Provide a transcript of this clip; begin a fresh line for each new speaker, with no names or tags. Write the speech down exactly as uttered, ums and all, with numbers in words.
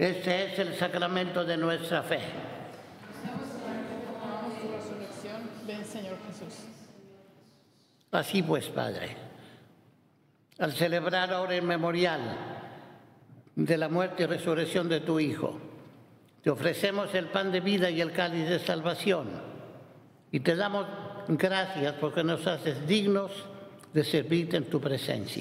Este es el sacramento de nuestra fe.
Proclamamos tu resurrección. Ven, Señor Jesús.
Así pues, Padre, al celebrar ahora el memorial de la muerte y resurrección de tu Hijo, te ofrecemos el pan de vida y el cáliz de salvación y te damos gracias porque nos haces dignos de servirte en tu presencia.